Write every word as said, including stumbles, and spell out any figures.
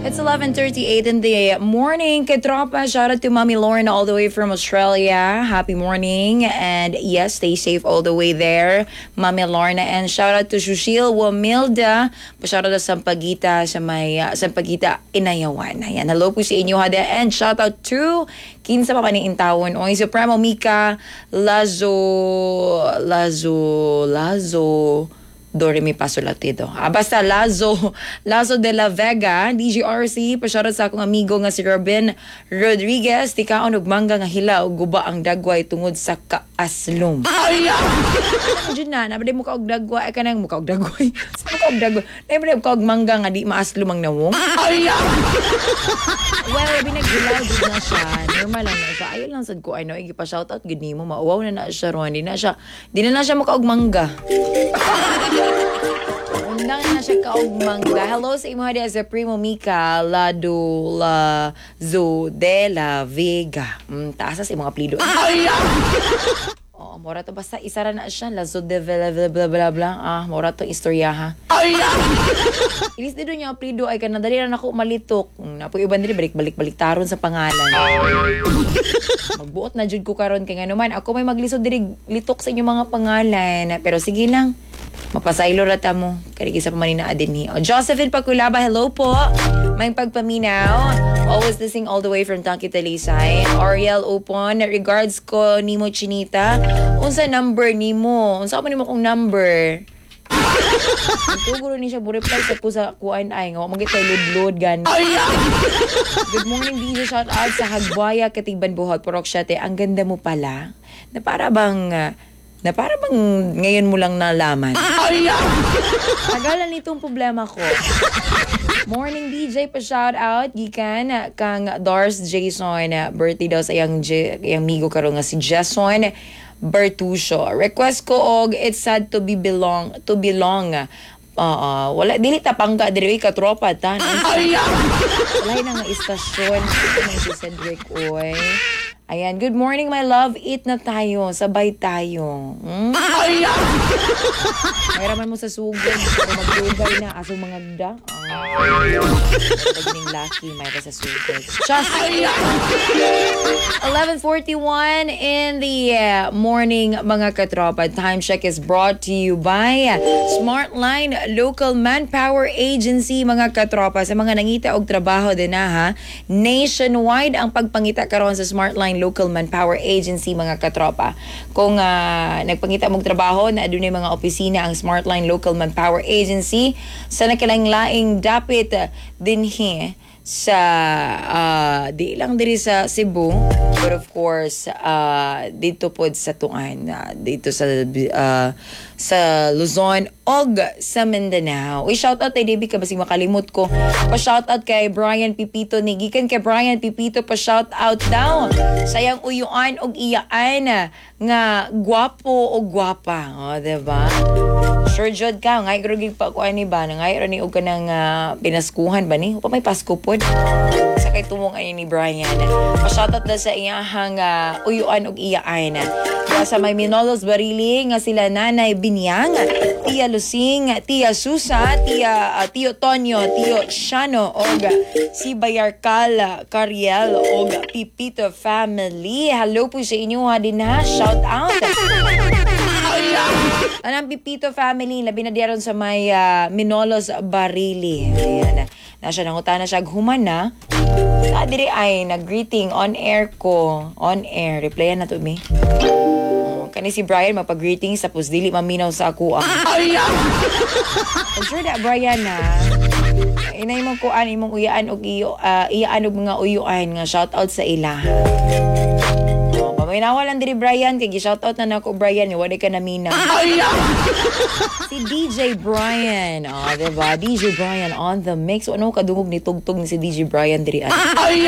It's eleven thirty-eight in the morning. Katropa, shout out to Mommy Lauren all the way from Australia. Happy morning. And yes, stay safe all the way there, Mommy Lauren. And shout out to Shushil Wamilda. Shout out to Sampagita sa may uh, Sampagita Inayawan. Ayan, hello po sa inyo hada. And shout out to kinsa pa kaning intawon. Oy, Supremo Mika Lazo Lazo Lazo Dore mi paso latido. Ah, basta Lazo, Lazo de la Vega, D G R C, pasyarot sa akong amigo nga si Robin Rodriguez, tikaon og mangga nga hilaw, guba ang dagway tungod sa kaaslom. Ay! Ano dyan na, nabaday mo ka og dagway, ay ka nang mo ka og dagway. Saan mo ka og dagway? Nabaday mo ka og mangga nga di maaslom ang nawong. Ay! Well, binaghilaw din na siya. Normal lang na siya. Ayaw lang sad ko, ano, igipa-shoutout, good ni mo, mauwaw na na siya ron. Di na siya, di na na siya makaog mangga. Undang na siya kaog mangga. Hello sa imo hadi sa Primo Mika Lado La Zo de la Vega. Mm, taas sa imong apelyido. Oh, mora to basta isara na siya Lazo de bla bla bla bla bla. Ah, mora to istorya ha. Ilis dito niya apelyido ay kanadali na nako malitok. Napo iban diri balik-balik baliktaron sa pangalan. Magbuot na jud ko karon kay nganuman ako may maglisod diri litok sa inyong mga pangalan. Pero sige lang. Mapasaylo rata mo. Karigisa pa manina adin ni. O, Josephine Paculaba, hello po. May pagpaminaw. Always listening all the way from Tangki Talisay. Ariel Upon, regards ko nimo Chinita. Unsa number nimo? Unsa pa nimo kong number? Tuguro ni siya reply sa po sa kuan ay nga magitay ludlod gani. Good morning D J, shout out sa Hagbaya Katiban Buhot Purok Siete. Ang ganda mo pala. Na para bang uh, na para bang ngayon mo lang nalaman. Tagalan nitong problema ko. Morning D J, pa shout out gikan kang Dars Jason, birthday daw sa iyang iyang migo karon nga si Jason Bertusio. Request ko og It's Sad to be belong to belong. Uh, wala dili ta pangga diri ka tropa tan. Wala na nga istasyon. Ito na si Cedric oy. Ayan, good morning my love. Eat na tayo, sabay tayo. Hmm? May raman mo sa sugod. Maglugay na aso mga gda. Pagning lucky, may ka sa sugod. Just eleven forty-one in the uh, morning mga katropa. Time check is brought to you by Smartline Local Manpower Agency mga katropa. Sa mga nangita og trabaho din na ha. Nationwide ang pagpangita karon sa Smartline Local Manpower Agency mga katropa. Kung uh, nagpangita mong trabaho na adunay mga opisina ang Smartline Local Manpower Agency sa nakilanglaing dapit uh, dinhi sa uh, di lang diri sa Cebu but of course uh, dito pod sa Tuan uh, dito sa uh, sa Luzon og sa Mindanao. We shout out kay Debbie ka basig makalimot ko. Pa shout out kay Brian Pipito ni gikan kay Brian Pipito pa shout out daw sayang uyuan og iyaan nga gwapo o gwapa. Oh, diba? Sure jud ka ngay grugig pa ko ani ba ngay ra ni og kanang uh, pinaskuhan ba ni? Pa may Pasko pod. Sa kay tumong ani ni Brian. Pa shout out na sa iyahang uh, uyuan og iyaan. Kaya sa may Minolos Barili nga sila Nanay Binyang, Tia Lusing, Tia Susa, Tia uh, Tio Tonyo, Tio Shano og si Bayarkal Cariel og Pipito family. Hello po sa inyo ha din ha. Shout out. Anang Pipito family, labi na diyaron sa may uh, Minolos Barili. Ayan. Nasya nangutan na siya human na. Sa diri ay nag-greeting on air ko. On air. Replyan na to me. Oh, kani si Brian mapag-greetings tapos dili maminaw sa ako. I'm sure that Brian na inay mo ko ani mong uyaan og iyo uh, iyaan og mga uyuan nga shout out sa ila. May nawalan diri Brian kay gi-shoutout na nako Brian wa di ka namina. Si D J Brian. Oh, diba? D J Brian on the mix. Ano kadungog ni tugtog ni si D J Brian diri.